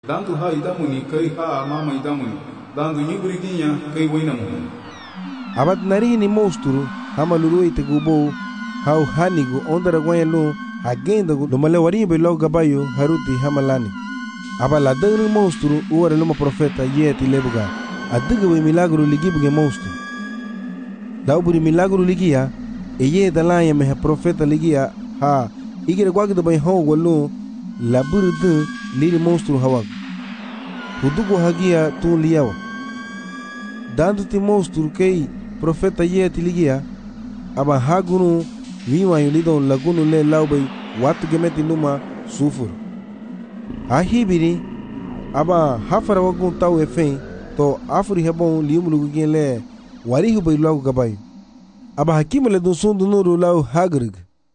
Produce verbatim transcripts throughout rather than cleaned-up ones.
Dantu ha idamuni kai ha mama idamuni. Dantu nyiburiginya kai wainamu. Abat narihi ni monstru hama luru ite gubo hau hanigu ondara gwayelu agenda gu lumale wari be lo gabayo haruti hamalani. Aba la dengri monstru uare luma profeta yeti lebuga. Adiga we milagro ligibuge monstru. Dauburi milagro ligia eye dalaya meha profeta ligia ha igire gwagda bay ho walu la burdu liri monstru hawag. Hudugo hagia tu liawa. Dandu ti monstru kei profeta yeti ligia aba hagunu viwa yulido lagunu le laubay watu gemeti numa sufur. Ahibiri aba hafara wagun tau efen to afuri hebon liumulugu gen le warihu bay lagu gabay. Aba hakimu le dun sundu nuru lau hagrig.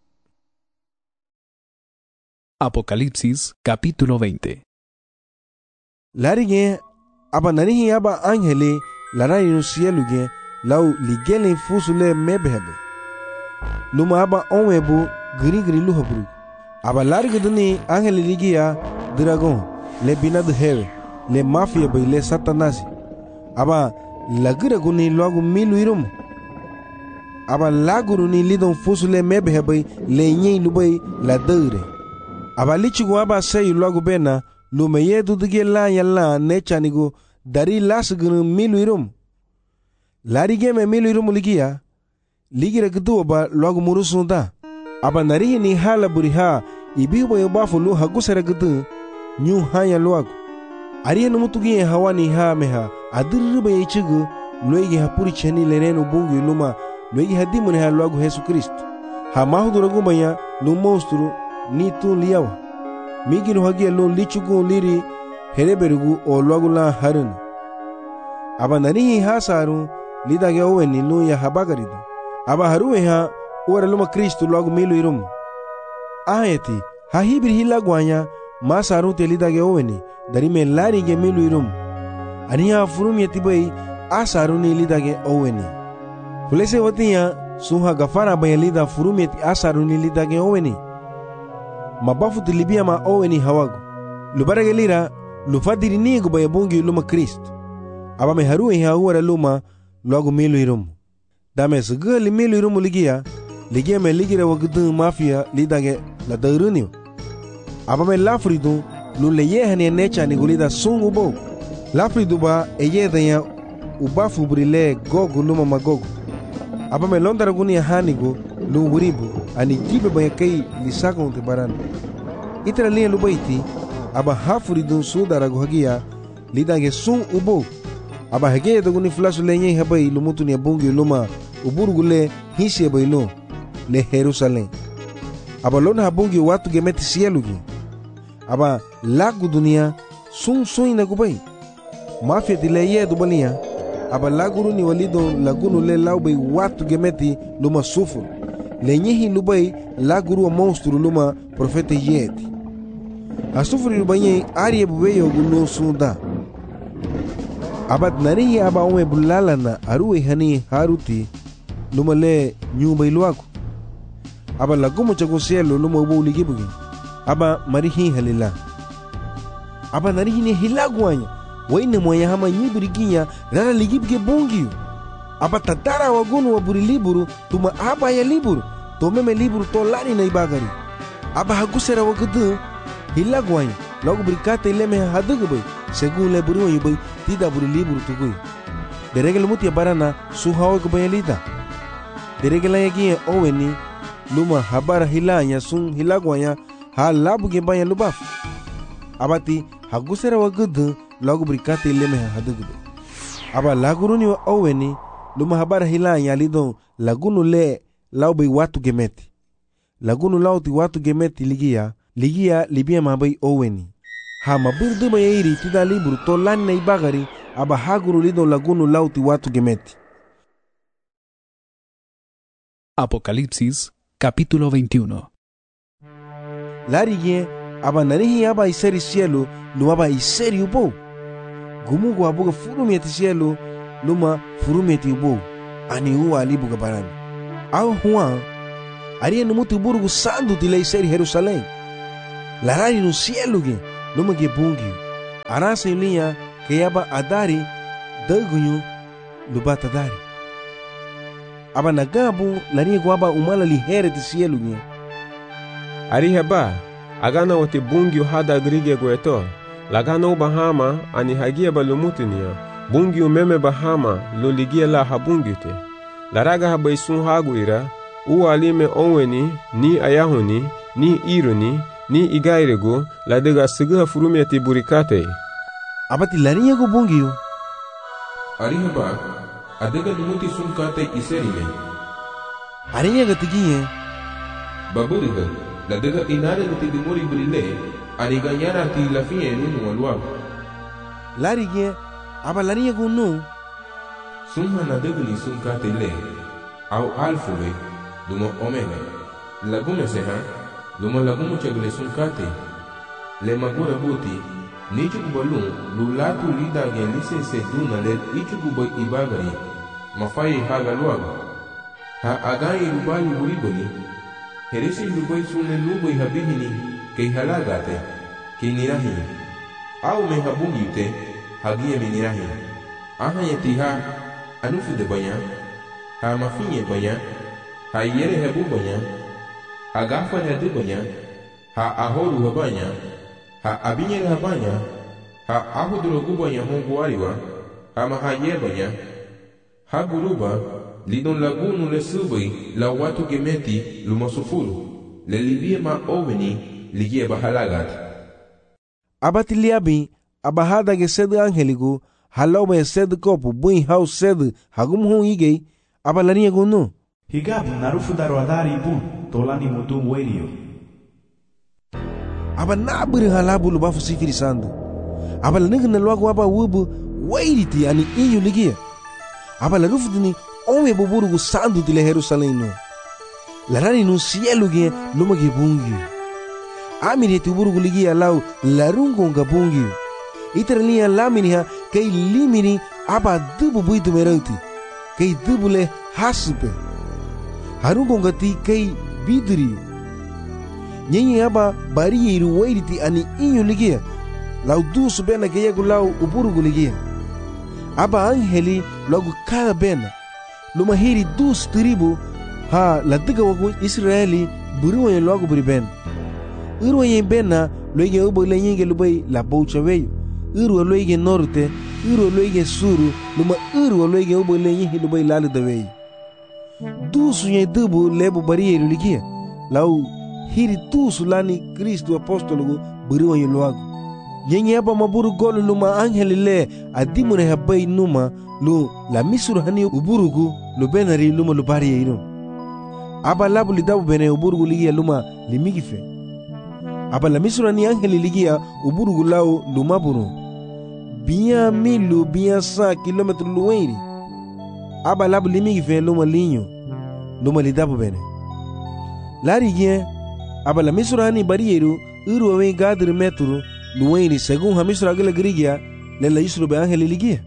Apocalipsis capítulo veinte. Larige aba nanihi aba angele larai no cielo gen lau ligele fusule mebehebe. Luma aba onwebu gri gri luhabru. Aba larige duni angele ligia dragon le binad heve le mafia bay le satanasi. Aba lagira guni logo milu irum. Aba laguru ni lidon fusule mebehebe le nyi lubay la deure. Aba lichigu aba sayi logo bena lume yedu dige la yalla nechanigu dari lasgunu milu irum. Larige me milu irum ligia ligira gdu aba logo murusunda. Aba narihi ni hala buriha ibibo yobafu lu hagusera gdu nyu hanya logo. Ariya numutugi hawani ha meha adirba yichigu loigi hapuri cheni lerenu bungu luma loigi hadimune ha logo Yesu Kristo. Ha mahuduragu banya lu monstru ni tu liawa. Miginu hagia lu lichugu liri hereberugu o logo la harun. Aba nanihi hasaru lidage oweni lu ya habagaridu. Aba haruwe ha uwara luma Kristo logo milu irum. Aheti ha hibir hilagwanya masaru te lidage oweni darime larige milu irum. Aniha furum yetibay asaru ni lidage oweni. Fulese watiya suha gafara baya lida furum yeti asaru ni lidage oweni. Mabafu tilibia ma oweni hawagu. Lubarage lira lufadiri nigu baya bungi luma Kristo. Aba me haruwe ha uwara luma logo milu irum. Dame sugali milu irum ligia ligia me ligira wagdu mafia lidage la dairuniyo. Aba me lafridu lu leyehani necha ni gulida sungu bo. Lafridu ba eyedanya ubafu brile gogu luma magogu. Aba me londara guni hanigu lu wuribu ani jibe baya kai lisagon te baran. Itra liya lu baiti aba hafridu sudara hagia lidage sun ubo. Aba hege doguni flasu lenye habai lumutu ni bungi luma uburugule hisi bailo le Jerusalem. Aba lona habungi watu gemeti sielugi. Aba lagu dunia sun sun na gubai. Mafia dileye dubania. Aba laguru ni walido lagunu le laubay watu gemeti luma sufur. Lenyehi lubai laguru wa monstru luma profeta yeti. Asufuri lubanye ariye bubeyo gulu sunda. Abad narihi aba ome bulalana aruwe hani haruti luma le nyumba iluaku. Aba lagumu chago cielo luma ubo ligibugi. Aba marihi halila. Aba narihi ni hilaguanya. Waine mwaya hama nyibiriginya rara ligibuge bungiyu. Aba tatara wagunu waburi liburu tuma aba ya liburu. Tomeme liburu to lani na ibagari. Aba hagusera wagudu hilaguanya. Logo berikata ileme hadugubay. Según le buru yubay tida buru liburu tugui. Deregel mutia barana suhawa kubayalida. Deregela yagia oweni luma habara hilanya sun hilaguanya ha labu gebanya lubaf. Abati hagusera wagudu logo berikata ileme hadugubay. Aba laguruni wa oweni luma habara hilanya lidon lagunu le laubay watu gemeti. Lagunu lauti watu gemeti ligia ligia libia mabay oweni. Ha mabirdu mayiri tida liburu to lani na ibagari aba haguru lido lagunu lauti watu gemeti. Apocalipsis capítulo veintiuno. Larige aba narihi aba iseri cielo lu aba iseri ubo. Gumugu abuga furumeti cielo luma furumeti ubo. Ani uwa alibuga barani. Au huwa ariya numutu burugu sandu tila iseri Jerusalem. Larari no cielo gen numa ge bungi. Arasa yuliya ke yaba adari dagunyu luba tadari. Aba nagabu lari gwaba umala li here ti sielu nya. Ari heba agana wote bungi hada grige gweto. Lagana ubahama ani hagia balumutinia. Bungi umeme bahama lo ligia la habungite. Laraga haba isun haguira. U alime onweni ni ayahuni ni ironi ni igairego la dega siga furumeti burikate. Abati lari go bungiyo. Ari haba adega lumuti sun kate iserime. Ari ga tigiye. Baburiga la dega inare guti dimori brile ani ganyara ti la fie nunu walwa. Lari ge aba lari go no. Sunha na dega ni sun kate le au alfuwe dumo omega. Lagume seha dumo lagumu chagle sun kate le magura buti nichuku balun lulatu lida gen lise se duna le ichuku boy ibagari mafai haga luaga ha agai rubali buriboni heresi lubai sunne lubai habihini kei halagate kei nirahi au me habungi ute hagie me nirahi aha yeti ha anufu de banya ha mafinye banya ha yere hebu banya ha gafa hedu banya ha ahoru habanya ha abinyere habanya ha ahuduro gubanya hongu ariwa ha mahaye banya ha guruba lidon lagunu le subai la watu gemeti lumasufuru le libie ma oveni ligie bahalagat. Abati liabi abahada ge sed angeligo halau me sed kopu buin hau sed hagum hon igei abalania gono. Higab narufu daro adari bun tolani mutum werio. Aba nabiri halabu lubafu sifiri sandu. Aba la nigna luagu aba wubu wairiti ani inyu ligia. Aba la rufudini onwe buburugu sandu tile Jerusalem no. La rani no cielo ge lumage bungi. Amiri tu burugu ligia lau la rungonga bungi. Iterlia laminiha kei limini aba dubu buitu merauti. Kei dubu le hasupe. Harungonga ti kei bidriu. Nyenye aba bari iru wairiti ani inyu ligia. Lau dusu bena ke yegu lau uburugu ligia. Aba angeli logo cada bena. Lumahiri dus tribu ha la diga wagu Israeli buru yen logo buri ben. Iru yen bena loige ubo le yenge lubai la boucha weyo. Iru loige norte, iru loige suru, luma iru loige ubo le yenge lubai lalu da weyo. Dusu yen dubu lebo bari iru ligia. Lau hiri tusu lani Kristo apostologo buru yen logo. Yenye aba maburu golu luma angeli le adimune habai numa lu la misuru hani uburugu lu benari luma lu bari yiro. Aba labu lidabu bene uburugu ligia luma limigife. Aba la misuru hani angeli ligia uburugu lau luma buru. Biya milu biya sa kilometru luweiri. Aba labu limigife luma linyo luma lidabu bene. Lari gye aba la misuru hani bari yiro uru wawe gadri metru luweiri según hamisura gila grigia le la yusru be angeli ligia.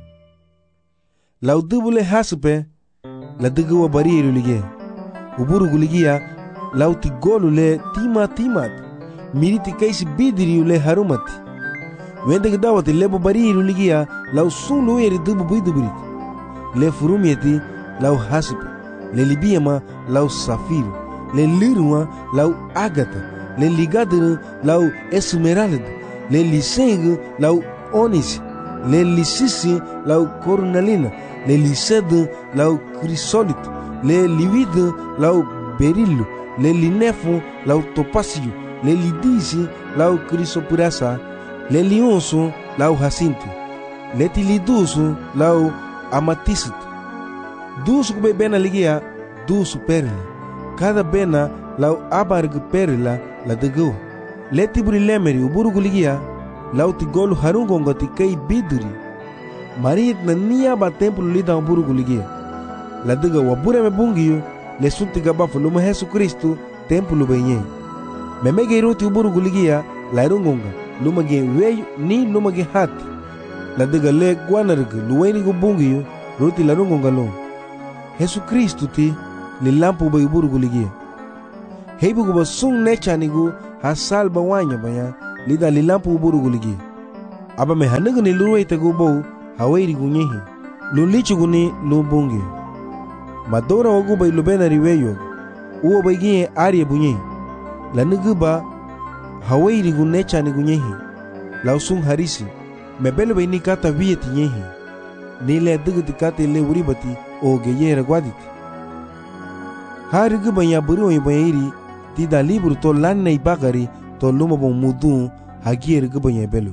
Lau dubu le hasupe la dugu wa bariru ligia. Uburugu ligia lau tigolu le tima timat. Miriti kaisi bidiriu le harumati. Wende gidawati lebo bariru ligia lau sun luweiri dubu bidu biriti. Le furumieti lau hasupe. Le libiama lau safiru. Le lirua lau agata. Le ligadiru lau esmeralda. Le liseng lau onis, le lisisi lau cornalina, le lised lau crisolito, le livide lau berillo, le linefo lau topasio, le lidisi lau crisopurasa, le lionso lau jacinto, le tiliduso lau amatista. Dusu kube bena ligia, dusu perla, cada bena lau abarg perla la degua. Leti buri lemeri uburugu ligia lauti golu harungonga ti kei biduri marit na niya ba templo lida uburugu ligia la diga wabure me bungiyo le sunti gabafu luma Jesu Kristo templo benye memege roti uburugu ligia la rungonga luma ge weyu ni luma ge hati la diga le guanarga luweni gu bungiyo roti la rungonga lo Jesu Kristo ti li lampu ba uburugu ligia heibu gu ba sung nechanigu ha salba wanya banya lida lilampu uburugu ligi. aba me hanugni luruwe tagu bo hawairi gunyehi lulichu guni lubungi madora wagu bay lubena riweyo uwo bay gie ariye bunyehi lanugu ba hawairi gunecha ni gunyehi lausung harisi mebelo bay ni kata viyeti nyehi nile dugti kata le uribati oge yera gwaditi harigu banya buru bayiri tida libro to lanna ibagari to luma bon mudu hagier gubanya belu.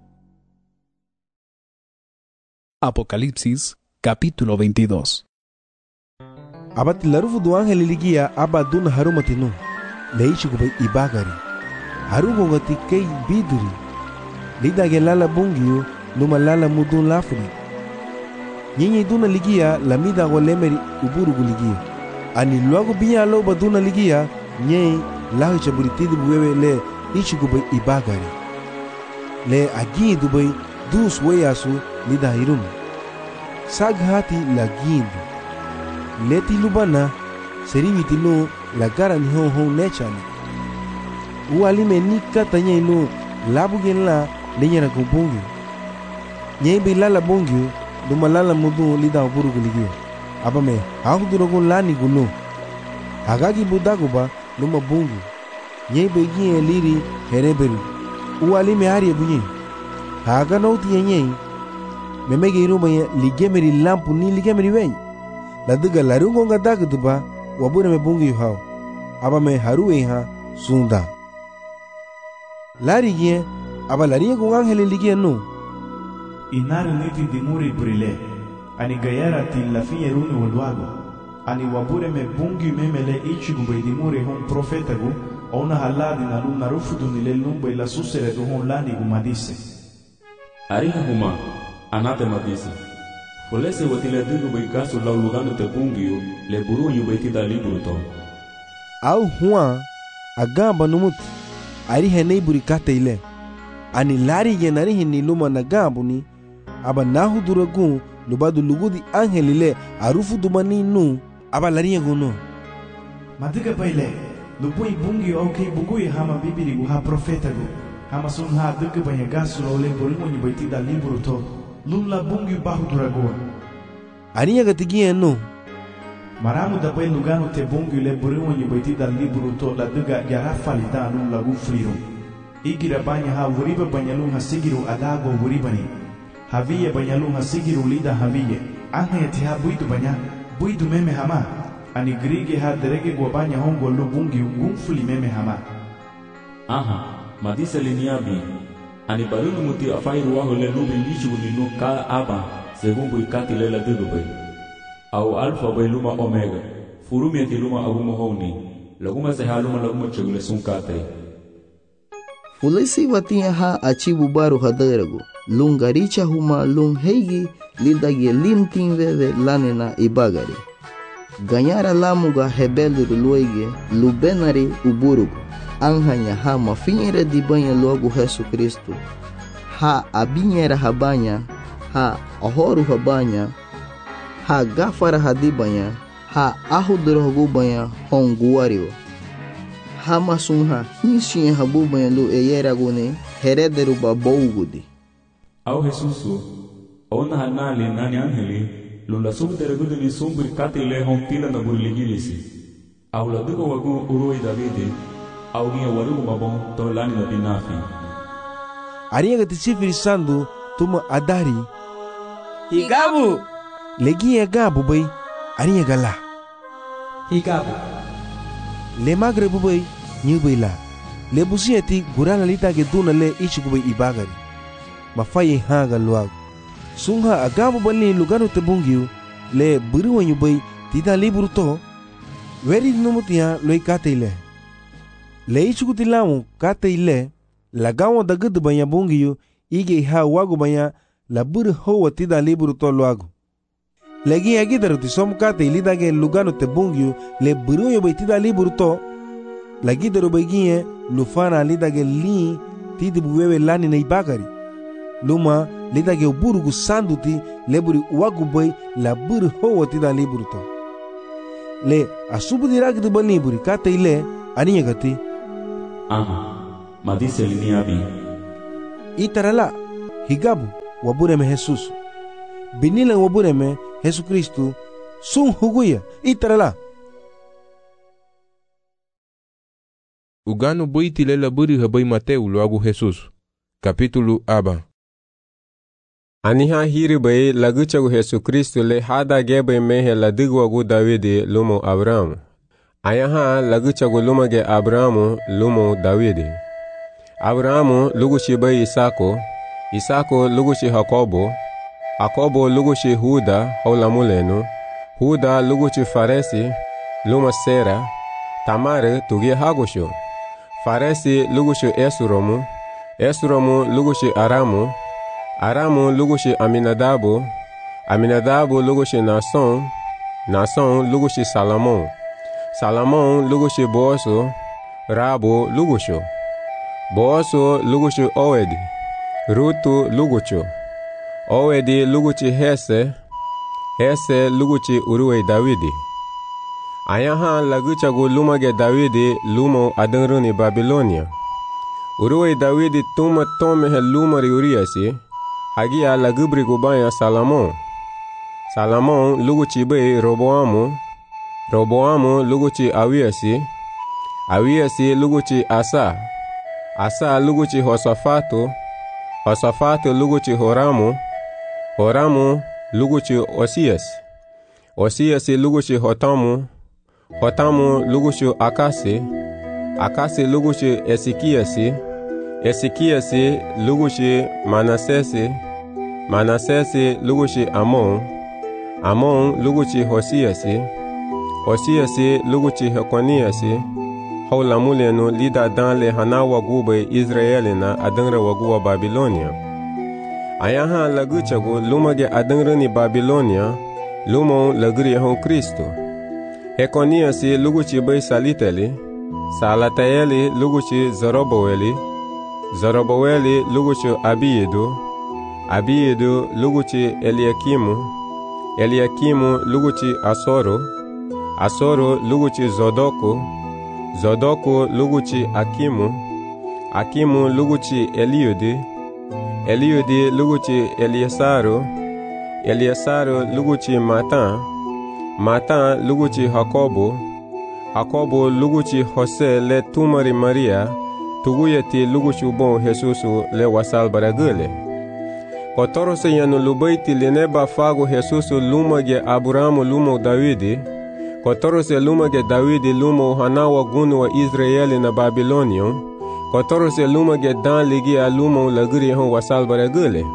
Apocalipsis capítulo veintidós. Abati larufu du ángel ligia abadun harumatinu leishi gubay ibagari harugo gati kei biduri lida gelala bungiu luma lala mudun lafri nyinyi duna ligia lamida golemeri uburugu ligia ani luago biya lo baduna ligia nyei lahu chaburitidi buwewe le ichi gubay ibagari le agi dubay dus weyasu lida hirum saghati la gindu leti lubana seriviti no la gara ni hon hon nechani ualime ni kata nyei no labu gen la lenyara kubungi nyei be lala bungi duma lala mudu lida uburugu ligia abame haku durogun lani guno hagagi budaguba luma bungu nyei be gie liri hereberu ualime ariye bunyi haga nauti nyei memege iruma ligemeri lampu ni ligemeri wey la duga larungo nga dagduba wabura me bungi hao aba me haruwe ha sunda lari gie aba lari ko angel ligie no inari niti dimuri brile ani gayara ti la fie runi wolwago ani wabure me bungi memele ichi gubay dimuri hon profeta gu ona haladi na luna rufudu ni le lumba ila susere du hon lani gumadise ariha huma anate madise folese watile dugu bay gasu lau lugano te bungiu le buru yubeti da liburu to au huwa agamba numut ari henei buri kate ile ani lari genari hini luma na gambu ni aba nahu duragu lubadu lugudi angel ile arufu dumani nu aba lari guno madiga baile lubui bungi okay bugui hama bibiri gu ha profeta gu hama sun ha dugu banya gasu lau le buru yubeti da liburu to lumla bungi bahu duragu ani agatigie no maramu da bai lugano te bungi le buru yubeti da liburu to la duga yarafali da lum lagu friru igira banya ha wuriba banyalun ha sigiru adago wuribani haviye banyalun ha sigiru lida haviye anhe te ha buidu banya buidu meme hama ani grige ha derege go banya hongo lu bungi ngumfuli meme hama aha madisa liniabi ani barunu muti afairu waho le lubi lichu ni ka aba según buikati le la dubai au alfa bai luma omega furumi ati luma agumo honi laguma se haluma laguma chegule sunkate fulesi watia ha achibu baru hadarago lungaricha huma lung heigi lidagi limtin veve lanena ibagari ganyara lamuga hebeluru luege lubenari uburugo anhanya ha mafinhere di banha logo Yesu Cristo ha abinhera habanya ha ahoru habanya ha gafara hadibanya ha ahudrogo banha honguario hama sunha hinsin habu banlu eyeragune herederu babogudi au Jesusu ona hanali nani angeli lula subteregudu ni sumbri katile hontila na burligilisi au la dugo wagu uroi davide au ni waru mabon to lani na binafi ariga tisifiri sandu tuma adari higabu legi gabu bay ariga gala higabu le magre bubay nyubila le busieti gurana lita ge duna le ichi bubay ibagari mafaye haga luag sungha agabu bali lugano te bungiu le buru nyubay tida liburu to veri numutia loi kate le ichi kutilamu kate ile lagawo dagud banya bungiu ige ha wagu banya la buru ho tida liburu to luagu legi agidaru ti som kate ilida ge lugano te bungiu le buru nyubay tida liburu to lagi daru bagiye lufana lidage li tidi buwewe lani na ibagari luma lidage uburugu sanduti leburi wagu boy la buru ho tida liburu to le asubu dirag de baniburi kata ile aniya gati aha madise liniabi itarala higabu wabureme Jesus. Binilang wabureme Yesu Kristu sung huguya itarala. Ugano boiti lela buri habai Mateu loagu Jesus. Capítulo aba. Aniha hiri bai laguchagu Yesu Kristu le hada gebe mehe ladigwagu Davidi lumo Abrahamu. Ayaha laguchagu lumage Abrahamu lumo Davidi. Abrahamu lugushi bai Isako, Isako lugushi Hakobo, Hakobo lugushi Huda haulamulenu, Huda lugushi Faresi, luma Sera, Tamare tugi Hagushu. Faresi lugushi Esuromu, Esuromu lugushi Aramu, Aramu lugushi Aminadabu, Aminadabu lugushi Nason, Nason lugushi Salomon, Salomon lugushi Boasu, Rabu lugushu, Boasu lugushi Owedi, Rutu luguchu, Owedi lugushi Hese, Hese lugushi Uruwe Davidi. Ayaha laguchagu lumage Davidi lumo adanruni Babilonia. Uruwe Davidi tuma tome he lumari Uriasi, hagia lagubri gubaya Salomon. Salomon luguchi be Roboamu, Roboamu luguchi Awiasi, Awiasi luguchi Asa, Asa luguchi Hosafatu, Hosafatu luguchi Horamu, Horamu luguchi Osias, Osiasi luguchi Hotamu, Hotamu luguchi Akasi, Akasi luguchi Esikiasi, Esikiasi luguchi Manasesi, Manasesi luguchi Amon, Amon luguchi Hosiasi, Hosiasi luguchi Hekoniasi, haulamulenu lida danle hana wagube Israelina adangra waguwa Babilonia. Ayaha laguchagu lumage adangrani Babilonia, lumo lagri hon Kristo. Hekoniasi luguchi bay Saliteli, Salataeli luguchi Zoroboweli, Zoroboweli luguchi Abiedu, Abiedu luguchi Eliakimu, Eliakimu luguchi Asoro, Asoro luguchi Zodoku, Zodoku luguchi Akimu, Akimu luguchi Eliudi, Eliudi luguchi Eliesaru, Eliesaru luguchi Matan, Matan luguchi Hakobo, Hakobo luguchi Jose le tumari Maria, tuguyeti luguchi bon Jesusu le wasal baragule. Kotoro se yanu lubaiti lineba fago Jesusu lumage Abrahamu lumo Davidi, Kotoro se lumage Davidi lumo hanawa gunu wa Israeli na Babilonion, Kotoro se lumage dan ligi a lumo lagri hon wasal baragule.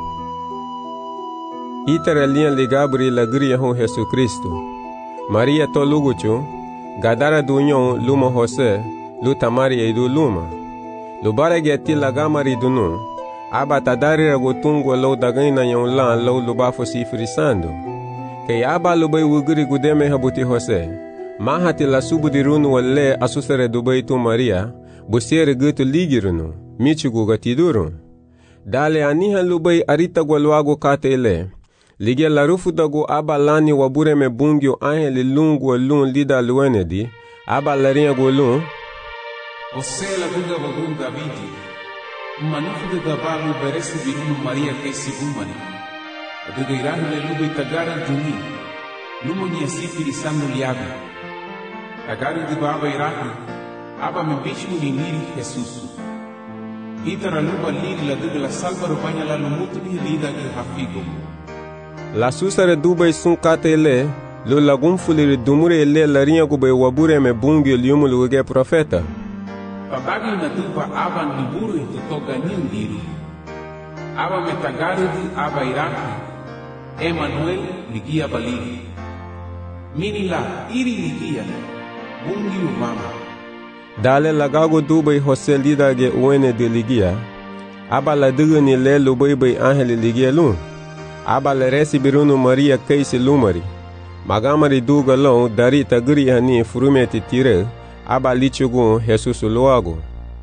Itara lian ligabri lagri hon Jesu Kristu. Maria to luguchu, Gadara dunyon lumo Jose, lutamari eidu luma. Lubarage ti lagamari dunu, aba tadari ragotungo lo dagaina yon lan lo lubafo sifrisando. Kay aba lubay wuguri gudeme habuti Jose, mahati la subudirunu wale asusere dubay tu Maria, busiere gutu ligirunu, michugu gatiduru. Dale aniha lubay arita gwalwago kate ile, lige la rufu dago aba lani wabure me bungyo angeli lungu wa lun lida luenedi, aba laria golun, Osela duga wagun Davidi, manufu de gabalu beresi birunu Maria kesi bumani. Aduga irahu le lubu itagara duni, lumo ni asifiri sangu liabi. Tagaru di baba irahu, aba me bichu ni niri Jesusu. Itara luba liri la duga la salva rupanya la lumutu ni lida ki hafigo. La susare dubay sun kate le, lo lagum fuliri dumure le larinha gube wabure me bungi liumu luge profeta. Babagi na dupa aba niburu itutoga nindiri. Aba metagaru di aba iraku. Emmanuel ligia baligi. Minila iri ligia. Bungi umama. Dale lagago dubay Jose lida ge uene de ligia. Aba la dugu ni le lubay bay angeli ligia lun. Aba le resi birunu Maria kaisi lumari. Magamari duga lon dari tagri hani furumeti tire. Aba lichugun Jesusu loago.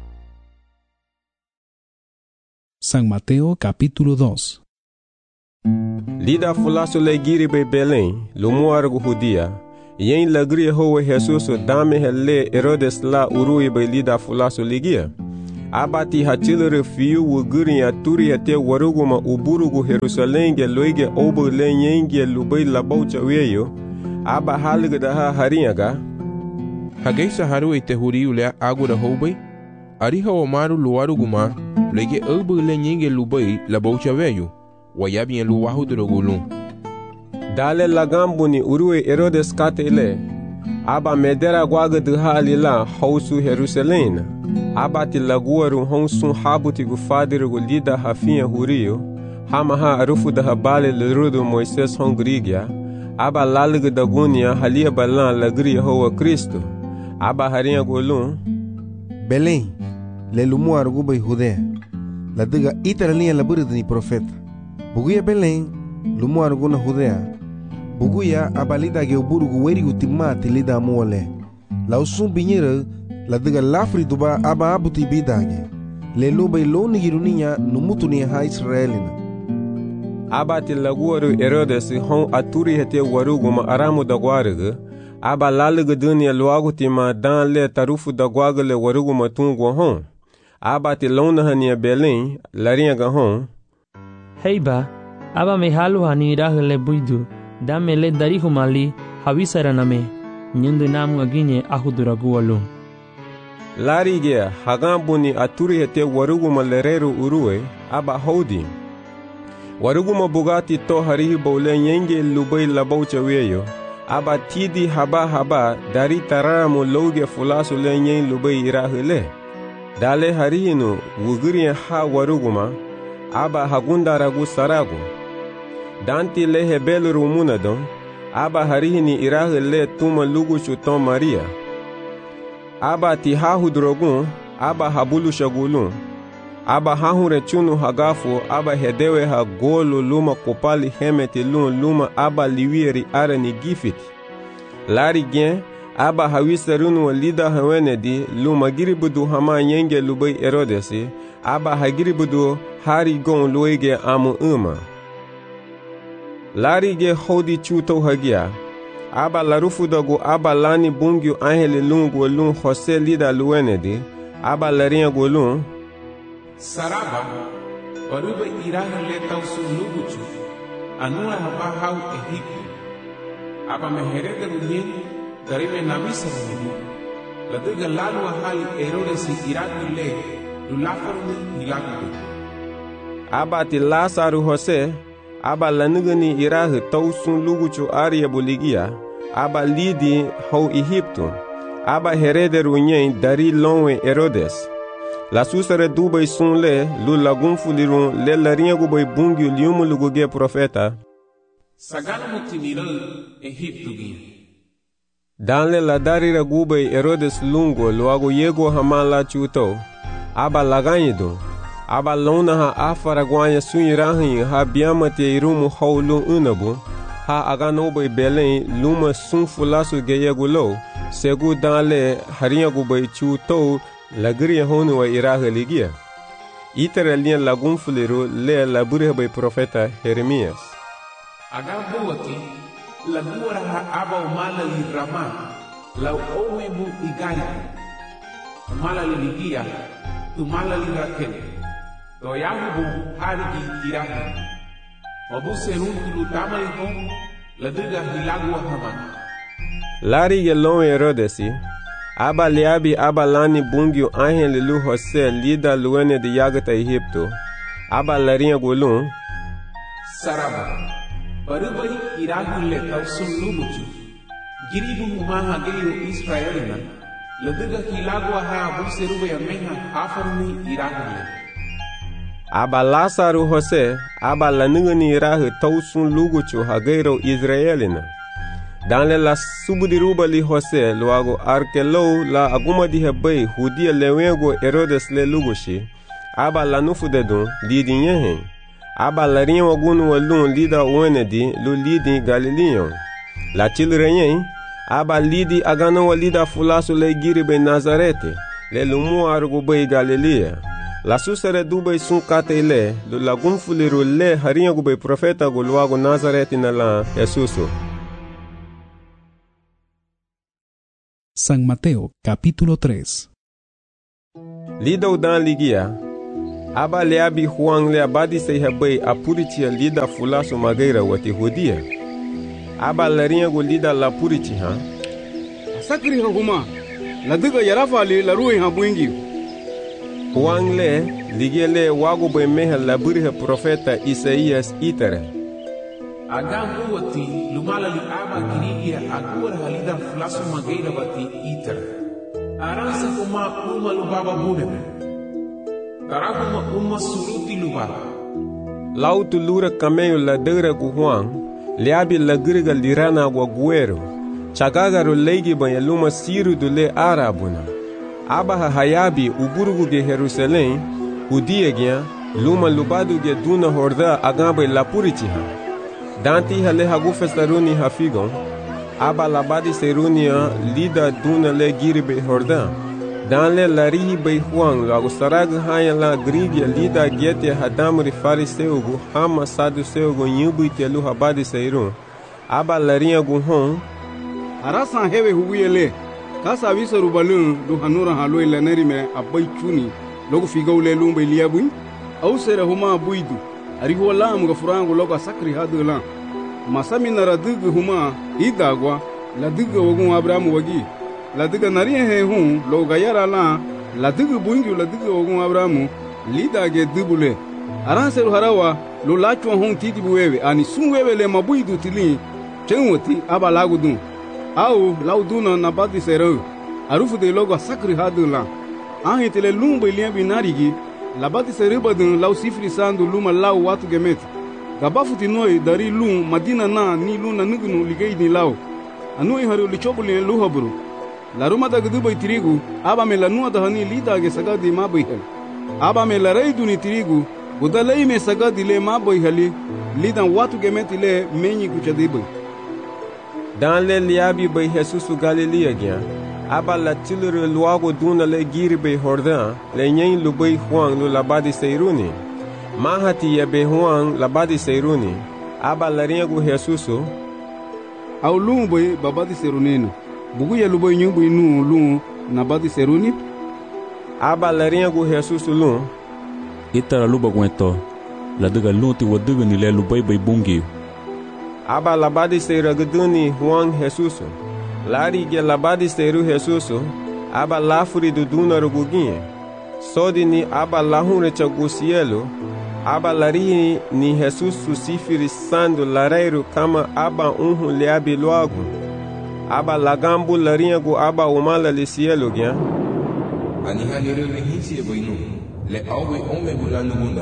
San Mateo capítulo dos. Lida fulasu le giri be Belém, lumuargu Judia. Yen lagri howe Jesusu dame hele Herodes la urui be lida fulasu ligia. Abati hachilere fiu wuguri ya turi ya te waruguma uburugu Jerusalenge loige obo le nyenge lubai labaucha weyo. Aba halige da ha harinyaga. Hageisa haru ite huri ule agura hobai. Ariha wa maru luwaruguma loige obo le nyenge lubai labaucha weyo. Wayabi en luwahu drogulu. Dale lagambuni urue Herodes kate ile. Aba medera gwaga de halila hausu Jerusalena. Abati laguaru honsun habuti gu fadire gu lida hafinha hurio. Hama ha arufu da habale lerudo Moises hongrigia. Aba lalige da gunia halia balan lagria hoa Cristo. Aba harinha golun. Belém, le lumu arguba e Judea. La diga itaralinha laburidani profeta. Buguia Belém, lumu arguna Judea. Buguia abalida ge uburugu werigu timati lida amuole. La usum binhira la diga lafri duba aba abuti bidage. Le luba iloni giruninha numutuni ha Israelina. Abati laguaru Herodes hon aturi hete waruguma aramu da guarga. Aba lalige dunia luagu tima dan le tarufu da guaga le waruguma tungu hon. Abati lona hania Belém larinha ga hon. Heiba, aba me halu hani irahe le buidu. Dame le darihu mali hawisaraname. Nyundu namu aginye ahuduragu alu. Larigea hagambuni aturi hete waruguma lereru urue aba hodi. Waruguma bugati to harihi bole nyenge lubai labaucha weyo. Aba tidi haba haba dari taramu loge fulasu le nyen lubai irahile. Dale harihinu wuguriya ha waruguma. Aba hagundaragu saragu. Danti le hebel rumunadon. Aba harihini irahile tuma lugu chuton Maria. Aba ti hahu drogun, aba habulu shagulun. Aba hahure chunu hagafu, aba hedewe ha golu luma kopali hemeti lun luma aba liwieri arani gifiti. Lari gen, aba hawisarunu walida hawenedi luma giribudu hama nyenge lubai Herodesi, aba hagiribudu hari gon luege amu uma. Lari ge hodi chuto hagia. Aba larufu dogu aba lani bungyu angele lungu lun Jose lida luenedi. Aba larinha golun. Saraba, waruba iraha leta usu luguchu. Anua haba hau Egipto. Aba meherega runyen, darime namisa runyen. Laduga lalu ahali Herodes iraku le, lulafaruni ilaku. Aba ti Lasaru Jose. Aba lanugani irahe tausun luguchu aria boligia. Aba lidi hau Egipto. Aba herede runyen dari lonwe Herodes. La susare dubai sun le lu lagun fulirun le larinha gubai bungiu liumu luguge profeta. Sagana mutimira Egipto gi. Dan le la darira gubai Herodes lungo luago yego hamala chuto. Aba laganyido. Aba lona ha afara guanya sunirahin ha biama te irumu haulu unabu. Ha agano bai Belém luma sun fulasu geyegulo. Segu dan le harinha gubai chuto. Lagria honu wa iraha ligia. Itara linha lagun fuliru le labure bai profeta Jeremias. Agambo waki lagura ha aba umala li rama la owe mu igari. Umala li ligia, umala li rakene. To yahu bu harigi iraha. Mabu serun tulu tamari ko laduga hilagua hama. Lari yelon Herodesi. Aba liabi aba lani bungiu angele lu Jose lida luene de yagata Egipto. Aba larinha golun. Saraba, barubari irahu le tausun lumuchu. Giribu humaha geiru Israelina. Laduga hilagua ha abu serube ya meha hafaruni irahu le. Aba Lasaru Jose, aba lanugani irahu tausun luguchu ha geiru Israelina. Dans la subudiruba li Jose luago arkelo la aguma di hebei hudia lewego Herodes le lugushi. Aba la nufu dedun lidi nyehen. Aba la rien wagunu walun lida uenedi lu lidi Galileon. La chilrenyen. Aba lidi agano walida fulasu le giribe Nazarete. Le lumu argubei Galilea. La susere dubei sun kate le lu lagun fuliru le harinha gubei profeta gu luago Nazarete na la Jesusu. San Mateo capítulo tres. Lida dan ligia, aba leabi huang le abadi se habay apuritia lida fulaso magaira wati hudia. Aba larinha go lida la puriti ha. Sakri ha huma, la diga yarafali la ruhi ha buingi. Huang le ligia le wago bay meha la buriha profeta Isaías itere. Agam uwati lumala li aba kirigia agura halida fulaso magaira wati itere. Aransa kuma uma lubaba buneme. Tarakuma uma suruti lubaba. Lautu lura cameio la dura gu Huang, leabi la griga lirana gua guero. Chagagaru leigi banha luma siru do le arabuna. Abaha hayabi uburugu ge Jerusalém, udiegia luma lubadu ge duna horda agamba la puritiha. Danti hale hagu festaruni hafigon. Aba labadi serunia lida duna le giribe horda. Dan le larihi bei Huang lago sarag haya la grigia lida gete hadamri fariseugu hama saduseugu nyubu itelu habadi seirun. Aba larinha gu hon. Arasan hewe huwiele. Kasa visa rubalun du hanura haloi lanarime abai chuni. Logo figaule lumbe liabui. Au sere huma abuidu. Arihu lam gafurangu logo sakri hadu lam. Masami naradugu huma idagwa. La duga wagun Abrahamu wagi. La diga nariye he hun lo gayara la la diga buingi la diga wagun Abrahamu lida ge dubule aran seru harawa lo lachwa hun titi buwewe ani sunwewe le mabuidu tili chenwoti aba lagudun au lauduna na badi seru arufu de logo sakri hadula ahi tele lumbe liambi narigi la badi seru badun lau sifri sandu luma lau watu gemet gabafuti noi dari lum madina na ni luna nugunu ligei ni lau anui haru lichobuli luhaburu la ruma da gdu bai trigu aba me la nuwa da hani lida ge saga di ma bai hal aba me la rai duni trigu budalai me saga di le ma bai hali lidan watu ge meti le menyi ku chadi bai Dan le liabi bai Jesus Galilea gya aba la tilure luago duna le giri bai horda le nyen lu bai Huang lu labadi seiruni mahati ya bai Huang labadi seiruni aba la ringu Jesus au lu bai babadi seirunino bugu ya lubo nyumbu inu lu na badi seruni aba larinha gu Jesus lu itara luba gueto la diga luti wadiga ni le lubai bai bungi aba labadi seira guduni Huang Jesus lari ge labadi seiru Jesus aba lafuri du duna ruguginhe sodi ni aba lahunre chagu cielo aba lari ni Jesus susifiri sandu lareiru kama aba unhu leabi loagu aba lagambu larinha gu aba umala le cielo gya ani halire le hinsi e boinu le awe ome bulando bunda.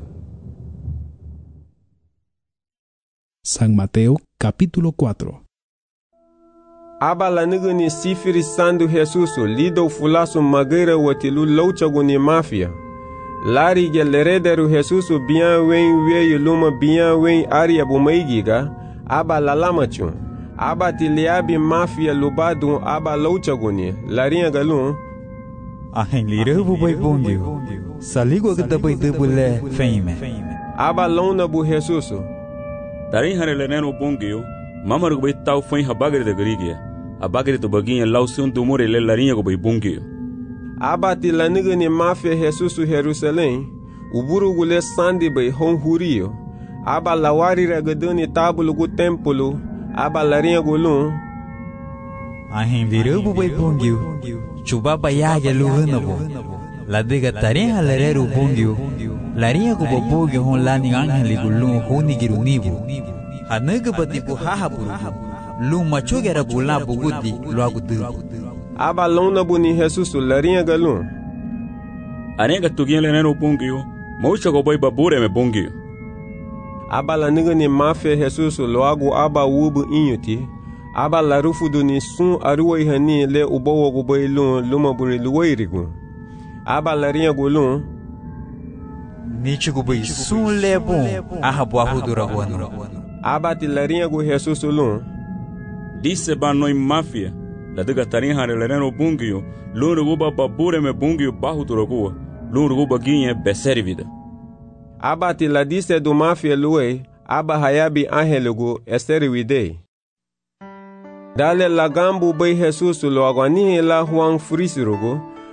San Mateo capítulo cuatro. Aba la nigani sifiri sandu Jesusu lido fulasu magaira watilu louchagu ni mafia lari ge lerederu Jesusu bien wen weyu luma bien wen aria bumaigiga aba la lamachun aba tiliabi mafia lubadu aba louchaguni larinha galun ahen lire bubai bongio saligo gada bai debule feime aba lona bu Jesusu tarin harele neno bongio mamaru bai tau foi habagre de grigia abagre to baginha lausun do more le larinha go bai bongio aba tilanigani mafia Jesusu Jerusalém uburu gule sandi bai hon hurio aba lawari ragadani tabulu gu templo aba larinha gulun ahen lire bubai bongio chuba bayaga luhunabo la diga tarin halereru bongio larinha go bobogio hon lani angeli gulun honi girunibu hanaga badibu hahaburu lu machogera bula bugudi luagudu aba lona buni Jesusu larinha galun anega tugien lenero bongio maucha go bai babure me bongio aba la nigani mafia Jesusu loagu aba wubu inyuti aba la rufudu ni sun aruwa ihani le ubowo go bai lun luma buri luwairigu aba larinha gulun nichigu bai sun lebon ahabu ahudura wanu aba ti larinha gu Jesusu lun disse ba noi mafia la diga tarin hare lenero bungio lunrugu ba babure me bungio bahu turagu lunrugu baginha beservida aba ti la disse do mafia luwe aba hayabi angelugu esterwide dale lagambu bai Jesusu lo agwani la Huang frisirugu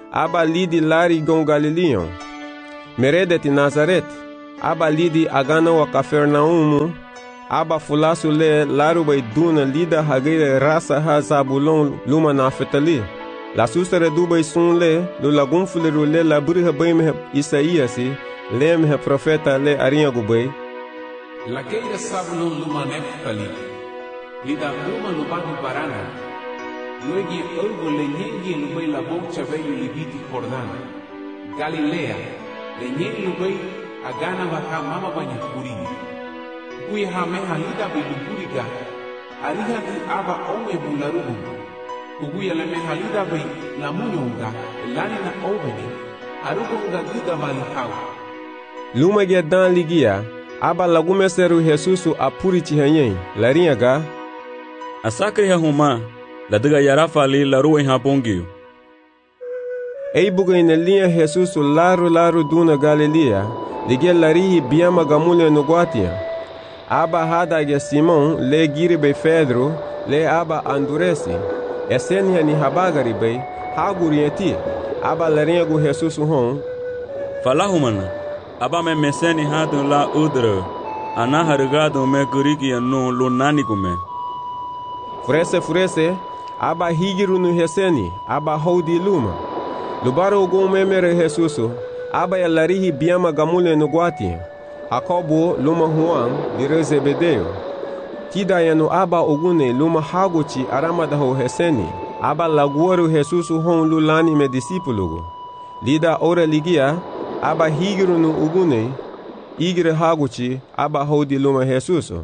aba lidi lari gon Galileon. Merede ti Nazaret, aba lidi agana wa Kafernaumu, aba fulasu le laru bay duna lida hagire rasa ha Zabulon luma Naftali. La susere du bay sun le, lu lagun fuliru le la buriha bay mehe Isaíasi, le mehe profeta le ariagu bay. La keira Zabulon luma Naftali, lida luma lubani barana, luegi urgo le nyengi lubay la bocha veyu libiti Jordana. Galilea, le nyengi lubay agana baka mama banya kurini. Kui hame halida biluburiga, ariha di aba owe bularugu. Kuguya le me halida be la munyonga, lani na oveni, arugunga gida malihau. Luma gedan ligia, aba lagume seru Jesusu apuri chihanyen, larinyaga. Asakri huma, la diga yarafa li la ruwe habongi. Ei buga ina linha Jesusu laru laru duna Galilea, ligia larihi biama gamule no guatia. Aba hada ge Simon le giribe Pedro le aba anduresi. Esenia ni habagari be hagurieti. Aba larinyagu Jesusu hon. Falahumana, aba me meseni hadun la udre. Ana harigado me gurigi no lunani gume. Furese furese, aba higiru no heseni, aba hodi luma. Lubaro gume mere Jesusu, aba ya larihi biama gamule no guatia. Jacobo luma Juan dire Zebedeo. Tida yanu aba ogune luma haguchi aramadaho heseni. Aba laguaru Jesusu hon lulani me disipulugu. Lida ora ligia, aba higiru no ugune, igire haguchi, aba hodi luma Jesusu.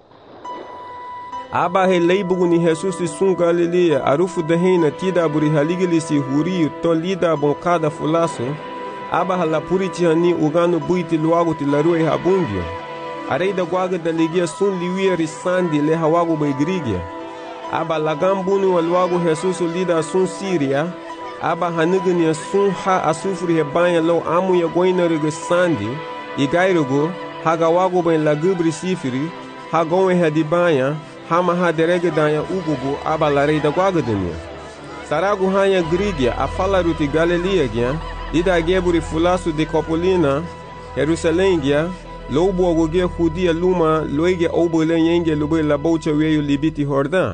Aba he leibugu ni Jesusu sun Galilea arufu dehena tida buri haligilisi huriu to lida bonkada fulaso. Aba halapuri chihani ugano buiti luagu ti larue habungio. Areida guaga da ligia sun liwia risandi le hawagu baigrigia. Aba lagambunu wa luagu Jesusu lida sun Siria. Aba hanigania sun ha asufri hebanya lo amu ya goina riga sandi. Igairugo hagawagu bain lagubri sifiri. Hagowe hadibanya. Hama haderege danya ugugu aba lareida guaga denia. Saragu hanya grigia afala ruti Galilea gia. Lida geburi fulasu de Copolina, Jerusalém gia, lobo agoge judia luma, loige obole yenge lube la bocha weyo libiti Jordán.